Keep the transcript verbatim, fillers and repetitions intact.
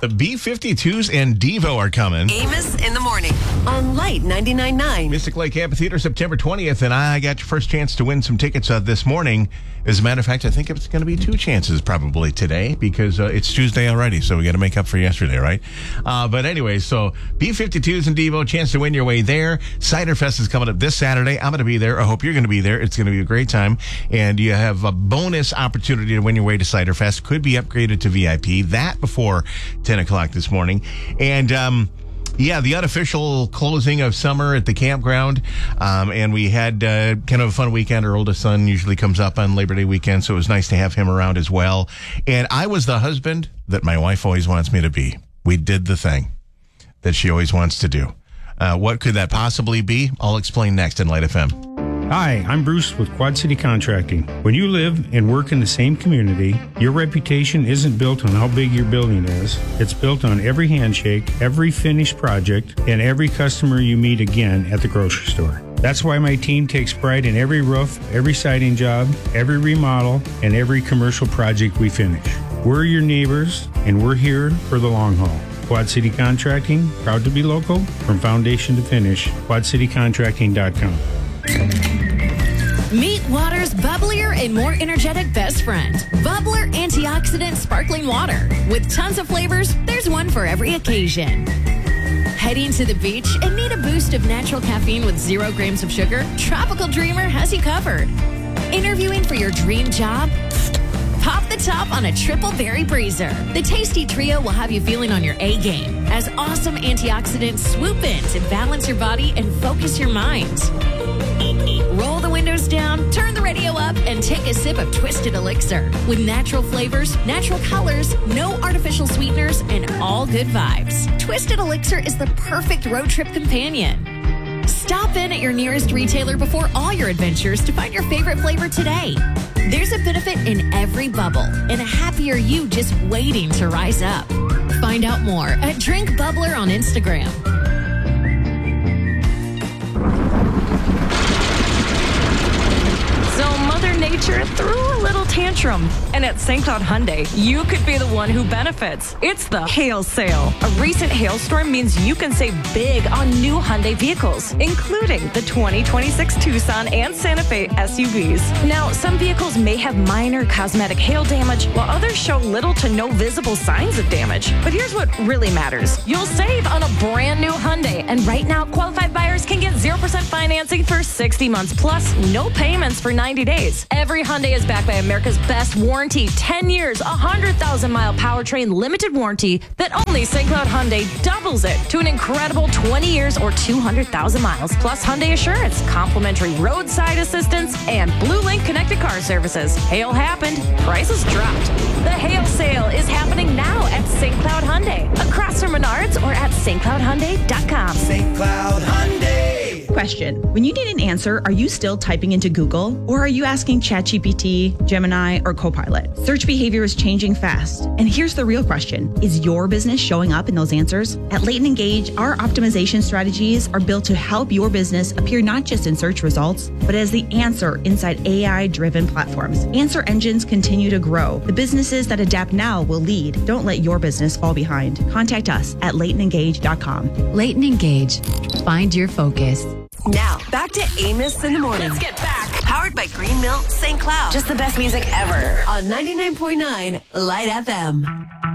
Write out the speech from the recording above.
The B fifty-twos and Devo are coming. Amos in the morning on Light ninety-nine point nine. Mystic Lake Amphitheater, September twentieth, and I got your first chance to win some tickets uh, this morning. As a matter of fact, I think it's going to be two chances probably today because uh, it's Tuesday already, so we got to make up for yesterday, right? Uh, but anyway, so B fifty-twos and Devo, chance to win your way there. Cider Fest is coming up this Saturday. I'm going to be there. I hope you're going to be there. It's going to be a great time, and you have a bonus opportunity to win your way to Cider Fest. Could be upgraded to V I P. That before ten o'clock this morning. And, um, yeah, the unofficial closing of summer at the campground. Um, and we had uh, kind of a fun weekend. Our oldest son usually comes up on Labor Day weekend, so it was nice to have him around as well. And I was the husband that my wife always wants me to be. We did the thing that she always wants to do. Uh, what could that possibly be? I'll explain next in Light F M. Hi, I'm Bruce with Quad City Contracting. When you live and work in the same community, your reputation isn't built on how big your building is. It's built on every handshake, every finished project, and every customer you meet again at the grocery store. That's why my team takes pride in every roof, every siding job, every remodel, and every commercial project we finish. We're your neighbors, and we're here for the long haul. Quad City Contracting, proud to be local, from foundation to finish, quad city contracting dot com. Meet water's bubblier and more energetic best friend, Bubbler Antioxidant Sparkling Water. With tons of flavors, there's one for every occasion. Heading to the beach and need a boost of natural caffeine with zero grams of sugar? Tropical Dreamer has you covered. Interviewing for your dream job? Pop the top on a triple berry breezer. The tasty trio will have you feeling on your A game as awesome antioxidants swoop in to balance your body and focus your mind. Roll the windows down, turn the radio up, and take a sip of Twisted Elixir. With natural flavors, natural colors, no artificial sweeteners, and all good vibes. Twisted Elixir is the perfect road trip companion. Stop in at your nearest retailer before all your adventures to find your favorite flavor today. There's a benefit in every bubble and a happier you just waiting to rise up. Find out more at Drink Bubbler on Instagram. So Mother Nature threw a little tantrum. And at Saint Cloud Hyundai, you could be the one who benefits. It's the hail sale. A recent hailstorm means you can save big on new Hyundai vehicles, including the twenty twenty-six Tucson and Santa Fe S U Vs. Now, some vehicles may have minor cosmetic hail damage, while others show little to no visible signs of damage. But here's what really matters. You'll save on a brand new Hyundai. And right now, qualified buyers can get zero percent financing for sixty months, plus no payments for ninety days. Every Hyundai is backed by America's best warranty, ten years, one hundred thousand mile powertrain limited warranty that only Saint Cloud Hyundai doubles it to an incredible twenty years or two hundred thousand miles, plus Hyundai Assurance, complimentary roadside assistance, and Blue Link connected car services. Hail happened, prices dropped. The hail sale is happening now at Saint Cloud Hyundai, across from Menards or at Saint Cloud Hyundai dot com. Saint Cloud Hyundai. Question. When you need an answer, are you still typing into Google or are you asking ChatGPT, Gemini, or Copilot? Search behavior is changing fast. And here's the real question. Is your business showing up in those answers? At Leighton Engage, our optimization strategies are built to help your business appear not just in search results, but as the answer inside A I-driven platforms. Answer engines continue to grow. The businesses that adapt now will lead. Don't let your business fall behind. Contact us at Leighton Engage dot com. Leighton Engage. Find your focus. Now, back to Amos in the morning. Let's get back. Powered by Green Mill Saint Cloud. Just the best music ever. On ninety-nine point nine Light F M.